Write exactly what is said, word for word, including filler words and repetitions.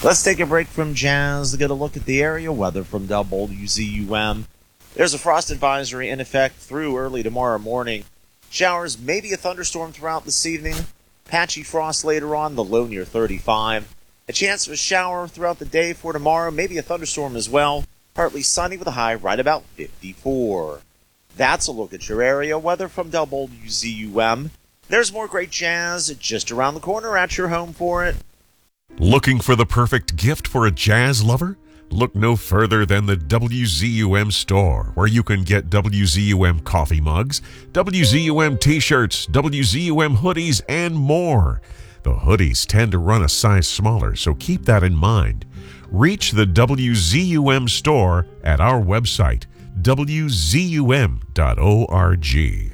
Let's take a break from jazz to get a look at the area weather from W Z U M. There's a frost advisory in effect through early tomorrow morning. Showers, maybe a thunderstorm throughout this evening. Patchy frost later on, the low near thirty-five. A chance of a shower throughout the day for tomorrow, maybe a thunderstorm as well. Partly sunny with a high right about fifty-four. That's a look at your area weather from W Z U M. There's more great jazz just around the corner at your home for it. Looking for the perfect gift for a jazz lover? Look no further than the W Z U M store, where you can get W Z U M coffee mugs, W Z U M t-shirts, W Z U M hoodies, and more. The hoodies tend to run a size smaller, so keep that in mind. Reach the W Z U M store at our website, W Z U M dot org.